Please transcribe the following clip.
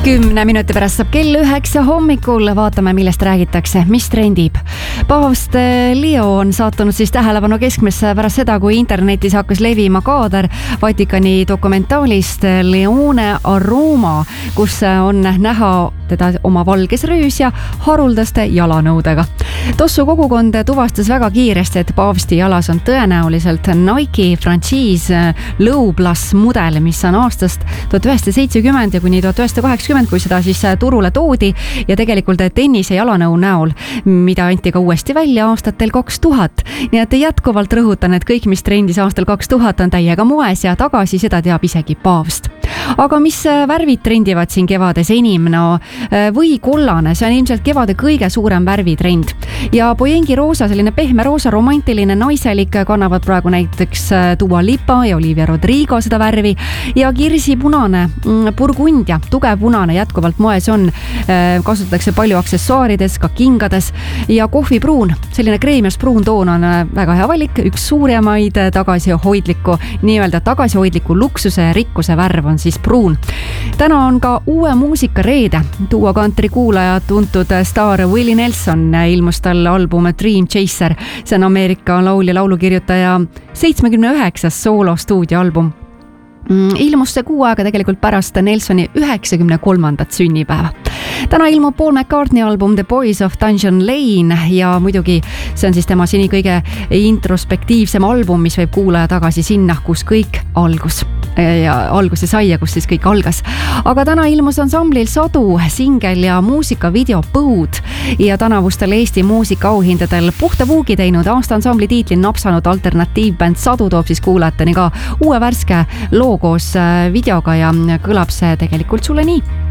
10 minuti pärast saab kell 9 hommikul, vaatame, millest räägitakse, mis trendib. Paavst Leo on saatunud siis tähelepanu keskmesse pärast seda, kui internetis hakkas levima kaader Vatikani dokumentaalist Leone a Roma, kus on näha teda oma valges röös ja haruldaste jalanõudega. Tossu kogukond tuvastas väga kiiresti, et paavsti jalas on tõenäoliselt Nike franchise Low Plus mudel, mis on aastast 1970 ja kuni 1980, kui seda siis turule toodi ja tegelikult tennise jalanõu näol, mida anti ka uuesti välja aastatel 2000. Nii et jätkuvalt rõhutan, et kõik, mis trendis aastal 2000 on täiega moes ja tagasi seda teab isegi paavst. Aga mis värvid trendivad siin kevades enim? No, või kollane, see on ilmselt kevade kõige suurem värvitrend. Ja Bojengi roosa, selline pehme roosa, romantiline, naiselik kannavad praegu näiteks Dua Lipa ja Olivia Rodrigo seda värvi. Ja kirsi punane, burgundia, tugev punane jätkuvalt moes on. Kasutatakse palju aksessuaarides, ka kingades. Ja kohvipruun, selline kreemias pruun toon on väga hea valik. Üks suuremaid tagasihoidliku luksuse ja rikkuse värv on siis pruun. Täna on ka uue muusika reede. Tuua country kuulaja tuntud staar Willie Nelson ilmus tal album Dream Chaser. See on Ameerika laulja laulukirjutaja 79. soolo stuudioalbum. Ilmus see kuu aega tegelikult pärast Nelsoni 93. sünnipäeva. Täna ilmub Paul McCartney album The Boys of Dungeon Lane ja muidugi see on siis tema seni kõige introspektiivsem album, mis võib kuulaja tagasi sinna, kus kõik alguse sai ja kus siis kõik algas. Aga täna ilmus ansamblil Sadu singel ja muusikavideo Põud ja tänavustel Eesti muusikaauhindadel puhta vuugi teinud aastaansambli tiitli napsanud alternatiivbänd Sadu toob siis kuulajateni ka uue värske loo koos videoga ja kõlab see tegelikult sulle nii.